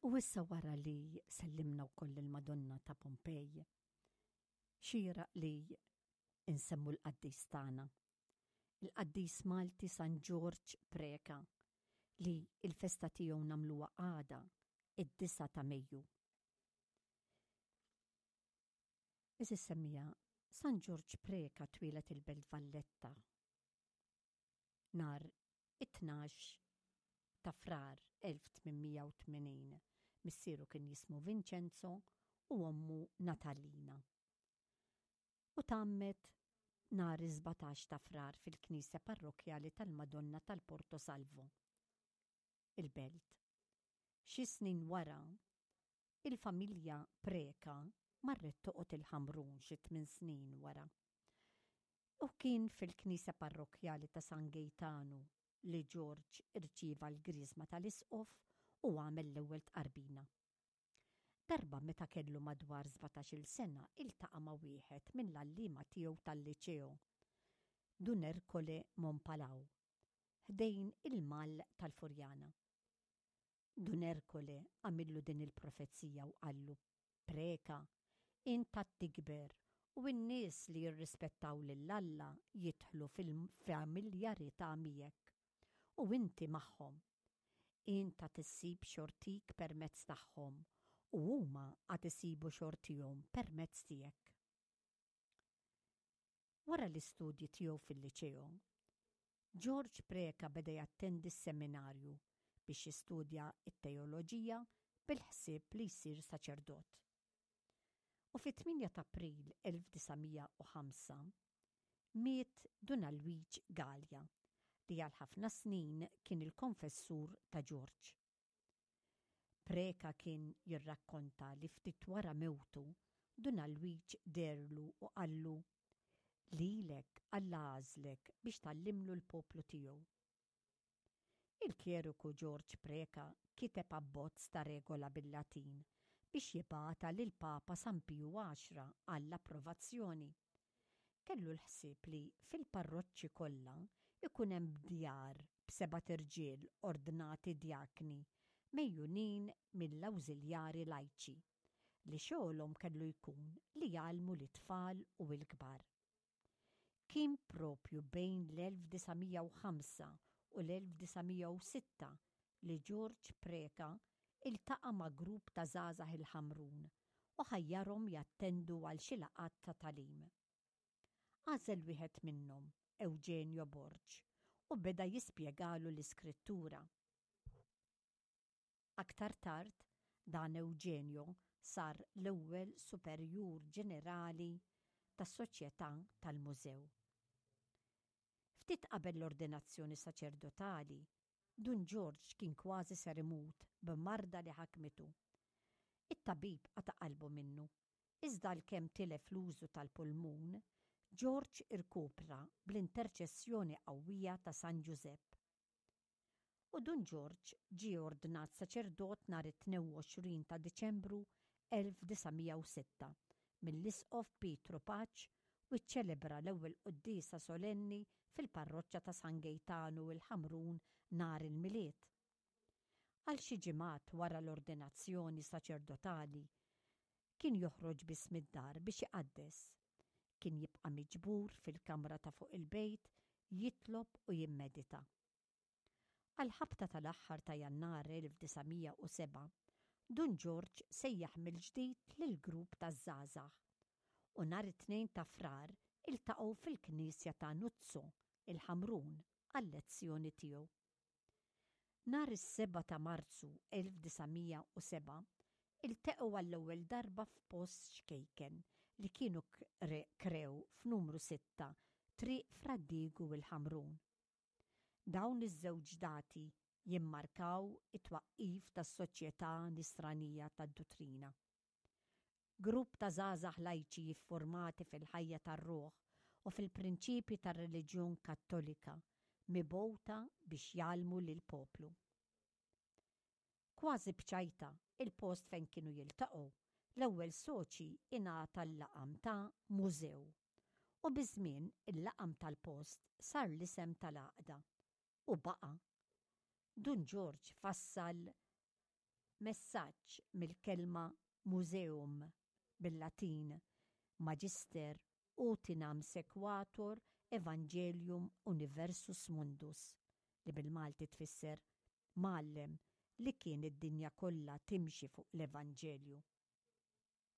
U issa wara li sellimna wkoll il-Madonna ta' Pompej, xira li insemmu l-qaddis tagħna. Il-qaddis Malti San George Preka li il-festa tiegħu nagħmluha għada id-9 ta' Mejju. Semmija San George Preka twilet il-Belt Valletta nar 12 ta' frar 1880. Missieru kien jismu Vincenzo u ommu Natalina. U tammet nar 17 ta' frar fil-Knisja Parrokjali tal-Madonna tal-Porto Salvo. Il-Belt. Xi snin wara, il-familja Preka marret toqgħod il-Ħamrun xi 8 snin wara. U kien fil-Knisja Parrokjali ta' San Gaetano li George irċieva l-griżma tal-isqof u għamel l-ewwel tqarbina. Darba meta kellu madwar 17-il sena iltaqa' ma' wieħed mill-allima tiegħu tal-liċew, Dun Ercole Monpalaw, ħdejn il-Mall tal-Furjana. Dun Ercole għamillu din il-profezija u qallu: Preka, inta tikber u n-nies li jirrispettaw lill-Alla jidħlu fil-familjarità miegħek u inti magħhom. Inta tissib xortik permezz tagħhom u huma għad isibu xortihom permezz tiegħek. Wara l-istudji tiegħu fil-liċew, George Preka beda jattendi s-seminarju biex jistudja t-teoloġija bil-ħsieb li jsir saċerdot. U fit-8 ta' April 1905 miet Duna Luigi Gallia li għal ħafna snin kien il-konfessur ta' George. Preka kien jirrakkonta li ftit wara mewtu Duna Luigi derlu u qallu: lilek Alla għażlek biex tallimlu l-poplu tiegħu. Il-kjeriku George Preka kiteb abbozz ta' regola bil-Latin biex jibgħata lil Papa San Piju X għall-approvazzjoni. Kellu l-ħsieb li fil-parroċċi kollha ikun hemm djar b'7 irġiel ordnati djakni mejjunin mill-awżiljari lajċi li xogħolhom kellu jkun li jgħallmu lit-tfal u l-kbar. Kien propju bejn l-1905 u l-1906 li George Preka iltaqa' ma' grupp ta' żgħażagħ il-Ħamrun u ħajjarhom jattendu għal xi laqgħat ta' tagħlim. Għażel wieħed minnhom, Eugenio Borg, u beda jispjegalu l-iskrittura. Aktar tard, dan Eugenio sar l-ewwel superjur ġenerali tas-Soċjetà tal-Mużew. Ftit qabel l-ordinazzjoni saċerdotali, Dun George kien kważi ser imut b'marda li ħakmitu. It-tabib qata' qalbu minnu, iżda l-kemm tilef l-użu tal-pulmun, George irkupra bl-interċessjoni qawwija ta' San Giuseppe. U Dun George ġie ordinat saċerdot nhar 22 ta' Diċembru 1906 mill-isqof Pietro Paċ u ċċelebra l-ewwel qudiesa solenni fil-parroċċja ta' San Gaetano il-Ħamrun nhar il-Miliet. Għal xi ġimgħat wara l-ordinazzjoni saċerdotali kien joħroġ biss mid-dar biex iqaddes. Kien jibqa' miġbur fil-kamra ta' fuq il-bejt jitlob u jimmedita. Għal-ħabta tal-aħħar ta' Jannar 1907, Dun George sejjaħ mill-ġdid lill-grupp taż-żgħażagħ u nhar 2 ta' frar iltaqgħu fil-Knisja ta' Nuzzo il-Ħamrun għal-lezzjoni tiegħu. Nhar is-7 ta' Marzu 1907 iltaqgħu għall-ewwel darba f'post xkejken li kienu krew f'numru 6 triq Fraddigu il-Ħamrun. Dawn iż-żewġ dati jimmarkaw it-twaqqif tas-Soċjetà Nisranija tad-Dottrina. Grupp ta' żgħażagħ lajċi jiffurmati fil-ħajja tar-ruħ u fil-prinċipji tar-reliġjon Kattolika mibgħuta biex jgħallmu lill-poplu. Kważi bċajta il-post fejn kienu jiltaqgħu, l-ewwel soċi ingħata l-laqam ta' mużew u biżmien il-laqam tal-post sar l-isem tal-għaqda u baqa'. Dun George fassal messaġġ mill-kelma museum bil-Latin Magister utinam sequatur Evangelium Universus Mundus li bil-Malti tfisser Mgħallem li kien id-dinja kollha timxi fuq l-Evanġelju.